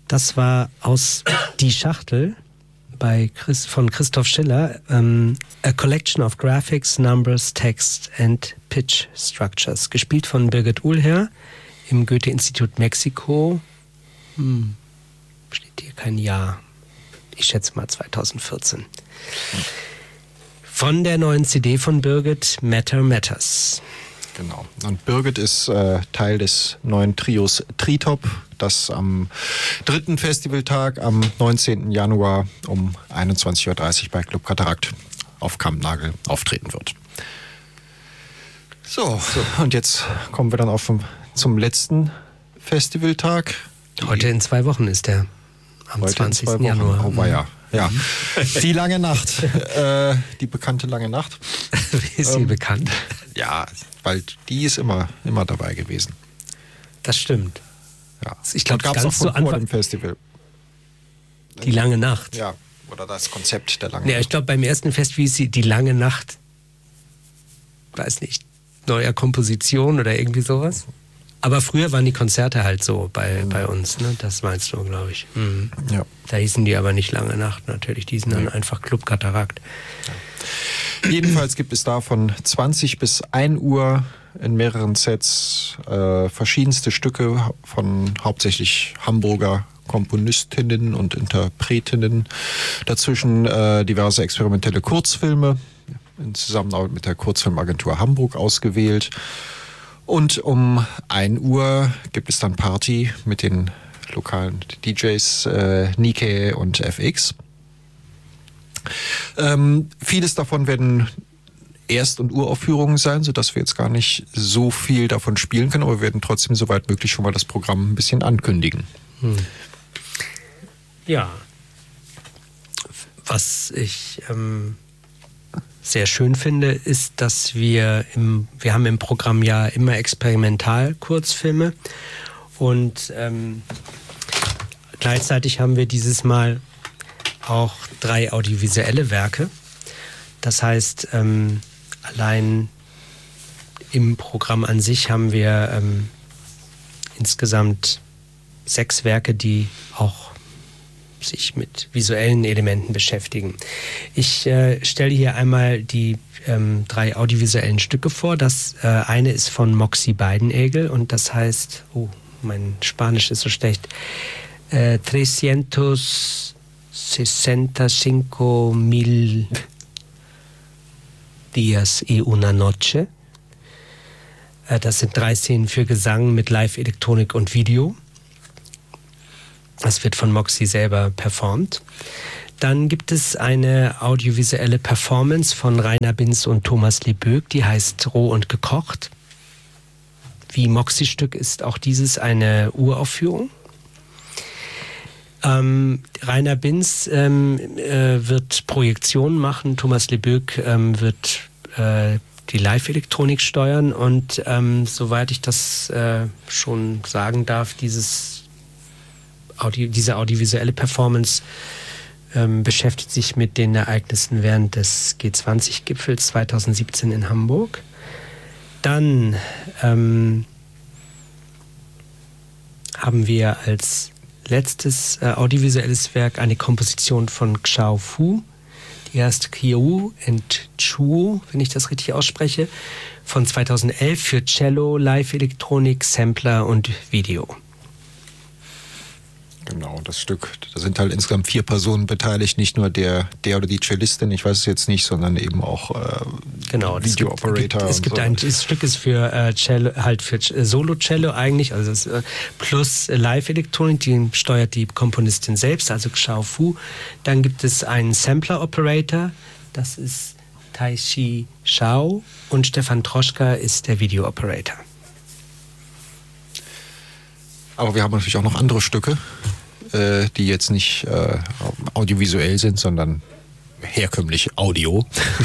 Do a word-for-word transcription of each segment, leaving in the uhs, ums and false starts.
Das war aus Die Schachtel bei Chris, von Christoph Schiller. Ähm, A Collection of Graphics, Numbers, Text and Pitch Structures. Gespielt von Birgit Uhlherr im Goethe-Institut Mexiko. Hm, steht hier kein Jahr. Ich schätze mal zweitausendvierzehn. Von der neuen C D von Birgit, Matter Matters. Genau. Und Birgit ist äh, Teil des neuen Trios Tritop, das am dritten Festivaltag am neunzehnten Januar um einundzwanzig Uhr dreißig bei Club Katarakt auf Kammnagel auftreten wird. So, so, und jetzt kommen wir dann auf zum letzten Festivaltag. Heute in zwei Wochen ist der, am zwanzigsten Januar. Oh, weia. Ja, die lange Nacht, äh, die bekannte lange Nacht. Wie ist sie ähm, bekannt? Ja, weil die ist immer, immer dabei gewesen. Das stimmt. Ja. Ich glaube, gab es auch von vor dem Festival. Die lange Nacht. Ja, oder das Konzept der langen ja, Nacht. Ich glaube, beim ersten Fest, wie ist sie, die lange Nacht, weiß nicht, neuer Komposition oder irgendwie sowas. Aber früher waren die Konzerte halt so bei, mhm. bei uns, ne? Das meinst du, glaube ich. Mhm. Ja. Da hießen die aber nicht lange Nacht natürlich, die hießen dann mhm. einfach Club Katarakt. Ja. Jedenfalls gibt es da von zwanzig bis ein Uhr in mehreren Sets äh, verschiedenste Stücke von hauptsächlich Hamburger Komponistinnen und Interpretinnen. Dazwischen äh, diverse experimentelle Kurzfilme, in Zusammenarbeit mit der Kurzfilmagentur Hamburg ausgewählt. Und um ein Uhr gibt es dann Party mit den lokalen D Js äh, Nike und F X. Ähm, vieles davon werden Erst- und Uraufführungen sein, sodass wir jetzt gar nicht so viel davon spielen können, aber wir werden trotzdem soweit möglich schon mal das Programm ein bisschen ankündigen. Hm. Ja. Was ich ähm, sehr schön finde, ist, dass wir im, wir haben im Programm ja immer Experimental-Kurzfilme und ähm, gleichzeitig haben wir dieses Mal auch drei audiovisuelle Werke. Das heißt, ähm, allein im Programm an sich haben wir ähm, insgesamt sechs Werke, die auch sich mit visuellen Elementen beschäftigen. Ich äh, stelle hier einmal die ähm, drei audiovisuellen Stücke vor. Das äh, eine ist von Moxie Beidenegel und das heißt, oh, mein Spanisch ist so schlecht, äh, trescientos sesenta y cinco mil Días y una Noche. Äh, das sind drei Szenen für Gesang mit Live-Elektronik und Video. Das wird von Moxie selber performt. Dann gibt es eine audiovisuelle Performance von Rainer Binz und Thomas Leböck, die heißt Roh und gekocht. Wie Moxie-Stück ist auch dieses eine Uraufführung. Ähm, Rainer Binz ähm, äh, wird Projektionen machen, Thomas Leböck ähm, wird äh, die Live-Elektronik steuern und ähm, soweit ich das äh, schon sagen darf, dieses Audio, diese audiovisuelle Performance ähm, beschäftigt sich mit den Ereignissen während des G zwanzig Gipfels zweitausendsiebzehn in Hamburg. Dann ähm, haben wir als letztes äh, audiovisuelles Werk eine Komposition von Xiao Fu, die heißt Qiu and Chuo, wenn ich das richtig ausspreche, von zweitausendelf für Cello, Live-Elektronik, Sampler und Video. Genau, das Stück, da sind halt insgesamt vier Personen beteiligt, nicht nur der, der oder die Cellistin, ich weiß es jetzt nicht, sondern eben auch äh, genau, Video Operator. Es gibt, es gibt so. ein das Stück ist für äh, Cello, halt für Solo-Cello eigentlich, also es, äh, plus Live-Elektronik, die steuert die Komponistin selbst, also Xiao Fu. Dann gibt es einen Sampler-Operator, das ist Taishi Shao und Stefan Troschka ist der Video-Operator. Aber wir haben natürlich auch noch andere Stücke, äh, die jetzt nicht äh, audiovisuell sind, sondern herkömmlich Audio.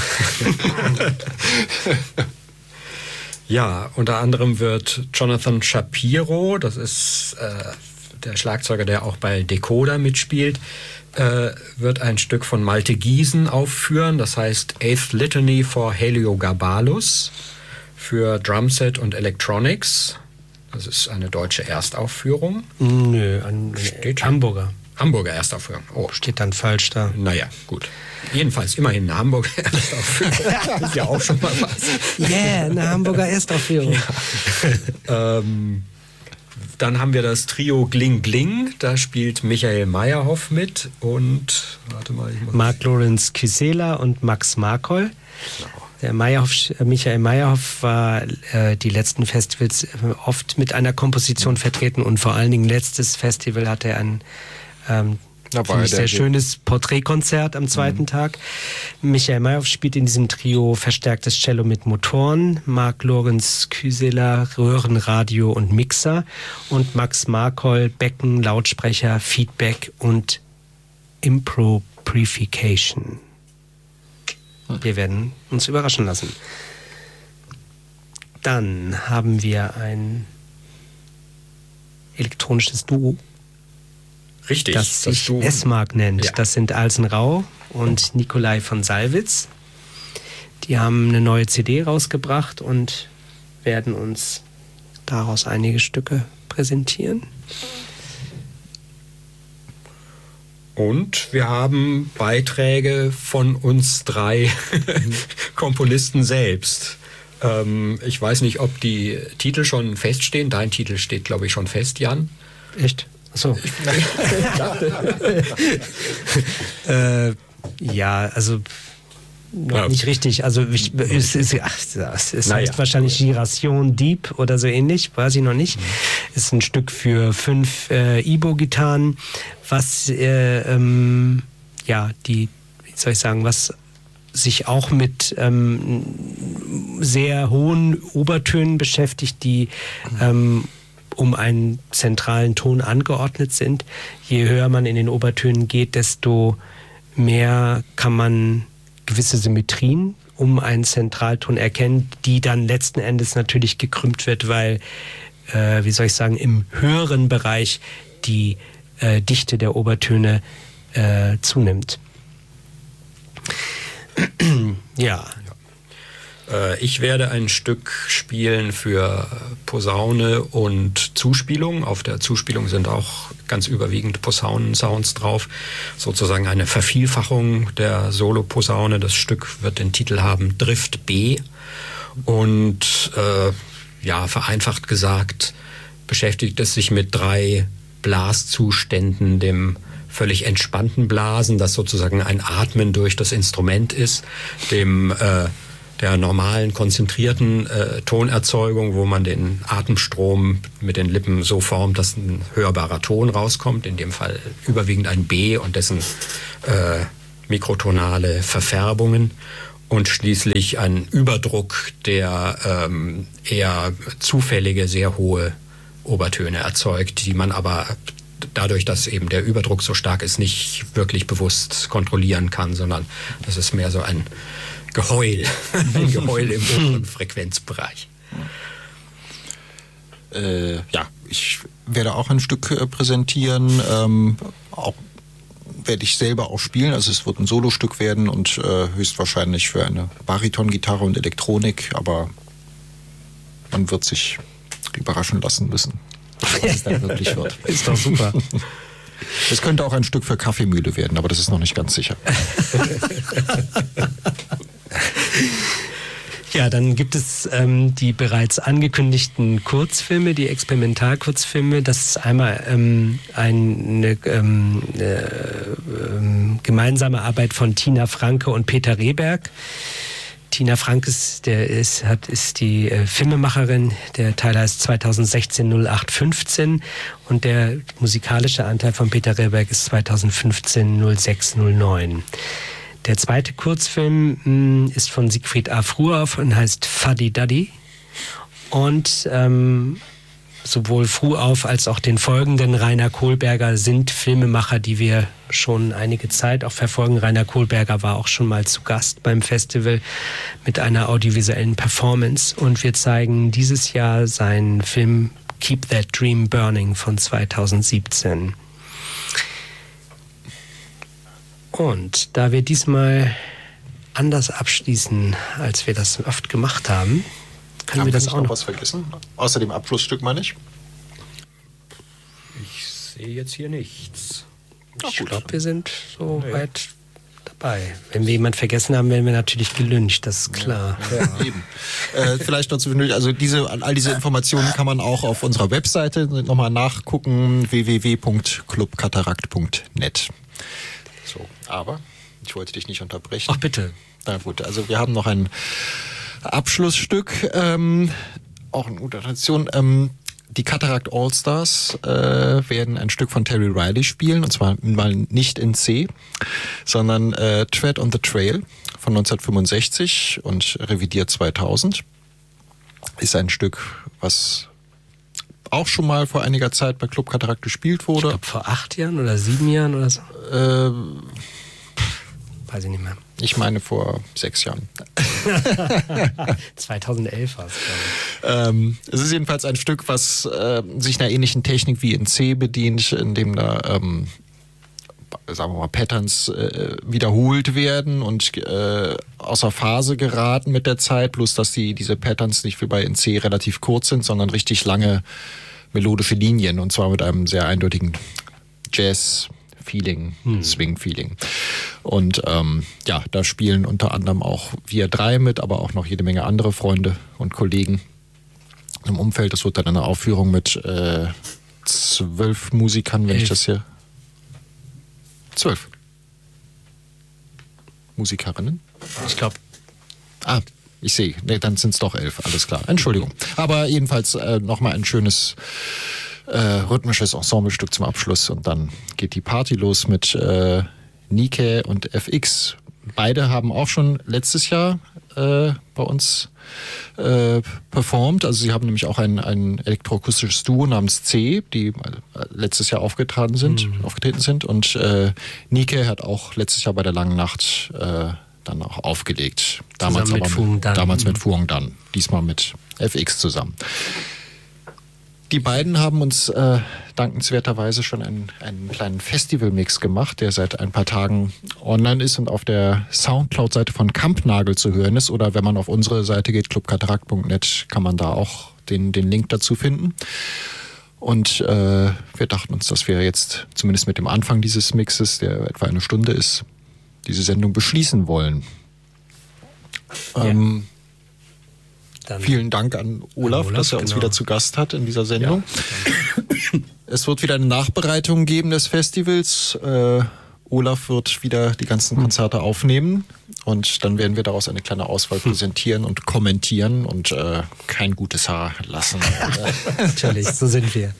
Ja, unter anderem wird Jonathan Shapiro, das ist äh, der Schlagzeuger, der auch bei Decoder mitspielt, äh, wird ein Stück von Malte Giesen aufführen, das heißt Eighth Litany for Heliogabalus für Drumset und Electronics. Das ist eine deutsche Erstaufführung. Nö, ein Hamburger. Hamburger Erstaufführung. Oh. Steht dann falsch da. Naja, gut. Jedenfalls immerhin eine Hamburger Erstaufführung. Das ist ja auch schon mal was. Yeah, eine Hamburger Erstaufführung. Ja. ähm, dann haben wir das Trio Gling Gling. Da spielt Michael Meyerhoff mit und warte mal, ich muss Marc-Lorenz Kysela und Max Markol. Genau. Der Meyerhoff, Michael Meyerhoff war äh, die letzten Festivals oft mit einer Komposition vertreten und vor allen Dingen letztes Festival hatte er ein ähm, ein sehr schönes Porträtkonzert am zweiten mhm. Tag. Michael Meyerhoff spielt in diesem Trio verstärktes Cello mit Motoren, Marc-Lorenz Kysela Röhrenradio und Mixer und Max Markol Becken, Lautsprecher, Feedback und Improprification. Wir werden uns überraschen lassen. Dann haben wir ein elektronisches Duo. Richtig. Das sich S-Mark nennt. Ja. Das sind Alsen Rau und Nikolai von Salwitz. Die haben eine neue C D rausgebracht und werden uns daraus einige Stücke präsentieren. Und wir haben Beiträge von uns drei Komponisten selbst. Ähm, ich weiß nicht, ob die Titel schon feststehen. Dein Titel steht, glaube ich, schon fest, Jan. Echt? Achso. äh, ja, also noch ja. nicht richtig. Also ich, es, es, ach, es heißt naja. wahrscheinlich Giration Deep oder so ähnlich, weiß ich noch nicht. Mhm. Ist ein Stück für fünf äh, Ibo-Gitarren, was äh, ähm, ja die, wie soll ich sagen, was sich auch mit ähm, sehr hohen Obertönen beschäftigt, die mhm. ähm, um einen zentralen Ton angeordnet sind. Je höher man in den Obertönen geht, desto mehr kann man gewisse Symmetrien um einen Zentralton erkennen, die dann letzten Endes natürlich gekrümmt wird, weil, äh, wie soll ich sagen, im höheren Bereich die äh, Dichte der Obertöne äh, zunimmt. Ja. Ich werde ein Stück spielen für Posaune und Zuspielung. Auf der Zuspielung sind auch ganz überwiegend Posaunensounds drauf. Sozusagen eine Vervielfachung der Solo-Posaune. Das Stück wird den Titel haben Drift B. Und äh, ja, vereinfacht gesagt, beschäftigt es sich mit drei Blaszuständen, dem völlig entspannten Blasen, das sozusagen ein Atmen durch das Instrument ist, dem äh, der normalen, konzentrierten äh, Tonerzeugung, wo man den Atemstrom mit den Lippen so formt, dass ein hörbarer Ton rauskommt, in dem Fall überwiegend ein B und dessen äh, mikrotonale Verfärbungen und schließlich ein Überdruck, der ähm, eher zufällige, sehr hohe Obertöne erzeugt, die man aber dadurch, dass eben der Überdruck so stark ist, nicht wirklich bewusst kontrollieren kann, sondern das ist mehr so ein Geheul, ein Geheul im unteren Frequenzbereich. Äh, ja, ich werde auch ein Stück äh, präsentieren, ähm, auch werde ich selber auch spielen, also es wird ein Solostück werden und äh, höchstwahrscheinlich für eine Baritongitarre und Elektronik, aber man wird sich überraschen lassen müssen, was es dann wirklich wird. Ist doch super. Es könnte auch ein Stück für Kaffeemühle werden, aber das ist noch nicht ganz sicher. Ja, dann gibt es ähm, die bereits angekündigten Kurzfilme, die Experimentalkurzfilme. Das ist einmal ähm, eine ähm, äh, äh, gemeinsame Arbeit von Tina Franke und Peter Rehberg. Tina Frank ist, der ist, hat, ist die äh, Filmemacherin, der Teil heißt zweitausendsechzehn null acht fünfzehn und der musikalische Anteil von Peter Rehberg ist zweitausendfünfzehn null sechs null neun. Der zweite Kurzfilm mh, ist von Siegfried A. Fruhoff und heißt Fuddy Duddy und ähm, sowohl Fruhoff als auch den folgenden Rainer Kohlberger sind Filmemacher, die wir schon einige Zeit auch verfolgen. Rainer Kohlberger war auch schon mal zu Gast beim Festival mit einer audiovisuellen Performance und wir zeigen dieses Jahr seinen Film Keep That Dream Burning von zweitausendsiebzehn. Und da wir diesmal anders abschließen, als wir das oft gemacht haben, können Haben wir das nicht auch noch? was vergessen? Außer dem Abschlussstück, meine ich. Ich sehe jetzt hier nichts. Ich glaube, wir sind so nee. weit dabei. Wenn wir jemanden vergessen haben, werden wir natürlich gelyncht, das ist klar. Ja, ja. Eben. äh, vielleicht noch zwischendurch, also diese, all diese Informationen kann man auch auf unserer Webseite nochmal nachgucken, w w w punkt club katarakt punkt net. So, aber ich wollte dich nicht unterbrechen. Ach bitte. Na gut, also wir haben noch ein Abschlussstück, ähm, auch eine gute Tradition. Ähm, die Cataract All-Stars äh, werden ein Stück von Terry Riley spielen, und zwar mal nicht in C, sondern äh, Tread on the Trail von neunzehnhundertfünfundsechzig und revidiert zweitausend. Ist ein Stück, was auch schon mal vor einiger Zeit bei Club Cataract gespielt wurde. Ich glaube vor acht Jahren oder sieben Jahren oder so. Ähm, Weiß ich nicht mehr. Ich meine vor sechs Jahren. zweitausendelf war es, glaube ich. Ähm, es ist jedenfalls ein Stück, was äh, sich einer ähnlichen Technik wie in C bedient, in dem da, ähm, sagen wir mal, Patterns äh, wiederholt werden und äh, außer Phase geraten mit der Zeit, bloß dass die, diese Patterns nicht wie bei in C relativ kurz sind, sondern richtig lange melodische Linien, und zwar mit einem sehr eindeutigen Jazz- Feeling, hm. Swing-Feeling. Und ähm, ja, da spielen unter anderem auch wir drei mit, aber auch noch jede Menge andere Freunde und Kollegen im Umfeld. Das wird dann eine Aufführung mit äh, zwölf Musikern, wenn Elf. ich das hier... Zwölf Musikerinnen? Ich glaube... Ah, ich sehe. Nee, dann sind es doch elf, alles klar. Entschuldigung. Aber jedenfalls äh, nochmal ein schönes... Äh, rhythmisches Ensemblestück zum Abschluss, und dann geht die Party los mit äh, Nike und F X. Beide haben auch schon letztes Jahr äh, bei uns äh, performt. Also sie haben nämlich auch ein, ein elektroakustisches Duo namens C, die äh, letztes Jahr aufgetreten sind, mhm. aufgetreten sind. Und äh, Nike hat auch letztes Jahr bei der Langen Nacht äh, dann auch aufgelegt. Damals mit aber Fuong Dan. Damals mit Fuong Dan. Diesmal mit F X zusammen. Die beiden haben uns äh, dankenswerterweise schon einen, einen kleinen Festivalmix gemacht, der seit ein paar Tagen online ist und auf der Soundcloud-Seite von Kampnagel zu hören ist. Oder wenn man auf unsere Seite geht, club katarakt punkt net, kann man da auch den, den Link dazu finden. Und äh, wir dachten uns, dass wir jetzt zumindest mit dem Anfang dieses Mixes, der etwa eine Stunde ist, diese Sendung beschließen wollen. Ja. Ähm, Dann Vielen Dank an Olaf, Olaf dass er uns genau. wieder zu Gast hat in dieser Sendung. Ja. Es wird wieder eine Nachbereitung geben des Festivals. Äh, Olaf wird wieder die ganzen Konzerte aufnehmen, und dann werden wir daraus eine kleine Auswahl präsentieren und kommentieren und äh, kein gutes Haar lassen. Natürlich, so sind wir.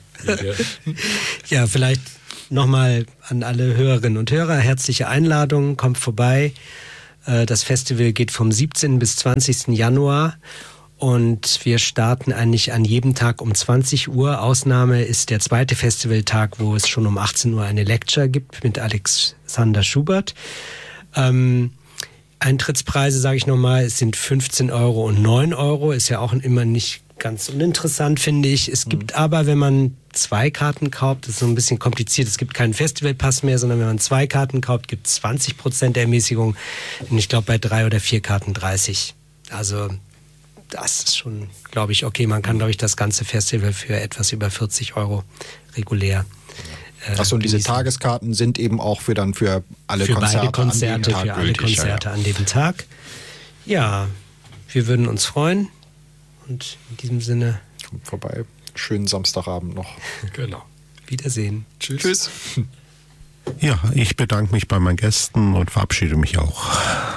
Ja, vielleicht nochmal an alle Hörerinnen und Hörer, herzliche Einladung, kommt vorbei. Äh, das Festival geht vom siebzehnten bis zwanzigsten Januar. Und wir starten eigentlich an jedem Tag um zwanzig Uhr. Ausnahme ist der zweite Festivaltag, wo es schon um achtzehn Uhr eine Lecture gibt mit Alexander Schubert. Ähm, Eintrittspreise, sage ich nochmal, sind fünfzehn Euro und neun Euro. Ist ja auch immer nicht ganz uninteressant, finde ich. Es gibt mhm. aber, wenn man zwei Karten kauft, das ist so ein bisschen kompliziert, es gibt keinen Festivalpass mehr, sondern wenn man zwei Karten kauft, gibt es zwanzig Prozent der Ermäßigung. Und ich glaube, bei drei oder vier Karten dreißig. Also das ist schon, glaube ich, okay. Man kann, glaube ich, das ganze Festival für etwas über vierzig Euro regulär äh, Achso, und diese genießen. Tageskarten sind eben auch für dann für alle für Konzerte, beide Konzerte an dem Tag für alle gültig, Konzerte ja, ja. an dem Tag. Ja, wir würden uns freuen, und in diesem Sinne kommt vorbei. Schönen Samstagabend noch. Genau. Wiedersehen. Tschüss. Tschüss. Ja, ich bedanke mich bei meinen Gästen und verabschiede mich auch.